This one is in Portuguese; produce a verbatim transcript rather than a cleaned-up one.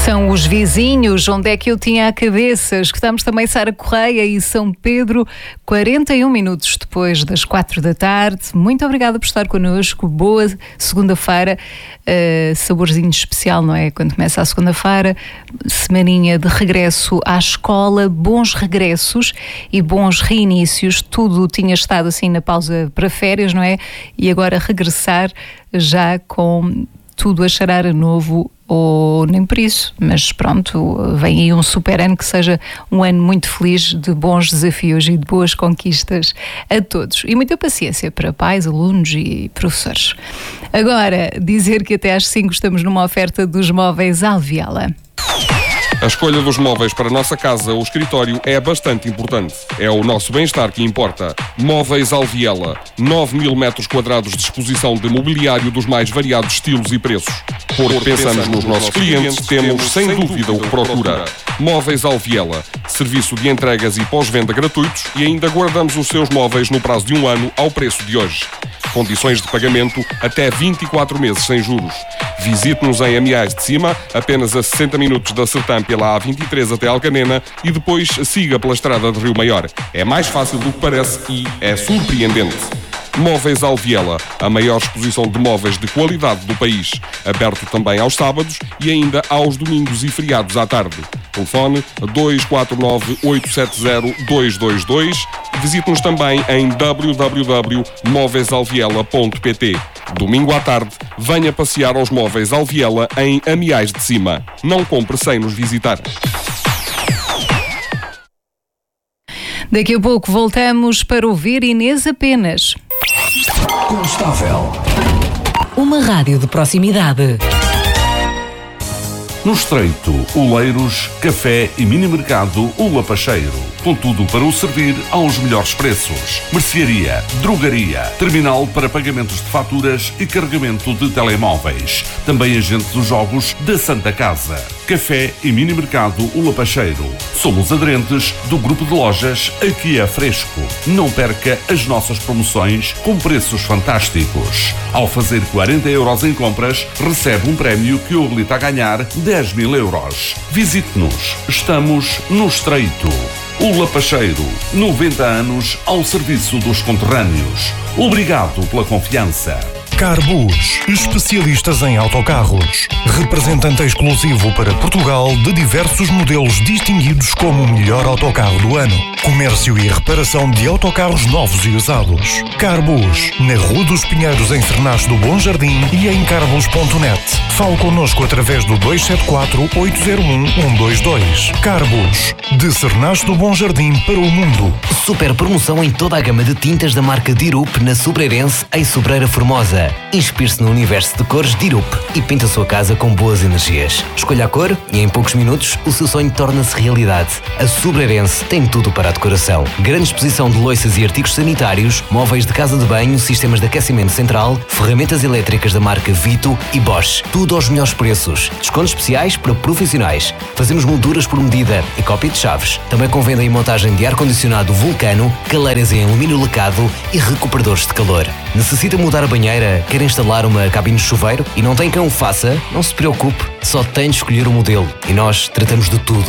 São os vizinhos, onde é que eu tinha a cabeça? Escutamos também Sara Correia e São Pedro, quarenta e um minutos depois das quatro da tarde. Muito obrigada por estar connosco. Boa segunda-feira. Uh, saborzinho especial, não é? Quando começa a segunda-feira, semaninha de regresso à escola, bons regressos e bons reinícios. Tudo tinha estado assim na pausa para férias, não é? E agora regressar já com tudo a cheirar a novo, ou nem por isso, mas pronto, vem aí um super ano, que seja um ano muito feliz, de bons desafios e de boas conquistas a todos. E muita paciência para pais, alunos e professores. Agora, dizer que até às cinco estamos numa oferta dos móveis Alviela. A escolha dos móveis para a nossa casa ou escritório é bastante importante. É o nosso bem-estar que importa. Móveis Alviela. nove mil metros quadrados de exposição de mobiliário dos mais variados estilos e preços. Porque pensamos nos nossos clientes, temos sem dúvida o que procura. Móveis Alviela. Serviço de entregas e pós-venda gratuitos e ainda guardamos os seus móveis no prazo de um ano ao preço de hoje. Condições de pagamento até vinte e quatro meses sem juros. Visite-nos em Amiais de Cima, apenas a sessenta minutos da Sertã pela A vinte e três até Alcanena, e depois siga pela estrada de Rio Maior. É mais fácil do que parece e é surpreendente. Móveis Alviela, a maior exposição de móveis de qualidade do país. Aberto também aos sábados e ainda aos domingos e feriados à tarde. Telefone dois quatro nove, oito sete zero, dois dois dois. Visite-nos também em w w w ponto móveis alviela ponto p t. Domingo à tarde, venha passear aos Móveis Alviela em Amiais de Cima. Não compre sem nos visitar. Daqui a pouco voltamos para ouvir Inês apenas. Constável. Uma rádio de proximidade. No Estreito, Oleiros, Café e Mini Mercado O Lapacheiro. Com tudo para o servir aos melhores preços. Mercearia, drogaria, terminal para pagamentos de faturas e carregamento de telemóveis. Também agente dos jogos da Santa Casa. Café e Mini Mercado O Lapacheiro. Somos aderentes do grupo de lojas Aqui é Fresco. Não perca as nossas promoções com preços fantásticos. Ao fazer quarenta euros em compras, recebe um prémio que o habilita a ganhar dez mil euros. Visite-nos. Estamos no Estreito. O Lapacheiro, noventa anos ao serviço dos conterrâneos. Obrigado pela confiança. Carbus, especialistas em autocarros. Representante exclusivo para Portugal de diversos modelos distinguidos como o melhor autocarro do ano. Comércio e reparação de autocarros novos e usados. Carbus, na Rua dos Pinheiros, em Cernache do Bom Jardim e em carbus ponto net. Fale connosco através do dois sete quatro, oito zero um, um dois dois. Carbus, de Cernache do Bom Jardim para o mundo. Super promoção em toda a gama de tintas da marca Dirup na Sobreirense, em Sobreira Formosa. Inspire-se no universo de cores Dirup e pinta a sua casa com boas energias. Escolha a cor e em poucos minutos o seu sonho torna-se realidade. A Sobreirense tem tudo para a decoração. Grande exposição de louças e artigos sanitários, móveis de casa de banho, sistemas de aquecimento central, ferramentas elétricas da marca Vito e Bosch. Tudo aos melhores preços. Descontos especiais para profissionais. Fazemos molduras por medida e cópia de chaves. Também com venda e montagem de ar-condicionado Vulcano, caleiras em alumínio lacado e recuperadores de calor. Necessita mudar a banheira? Quer instalar uma cabine de chuveiro e não tem quem o faça? Não se preocupe, só tem de escolher o modelo e nós tratamos de tudo.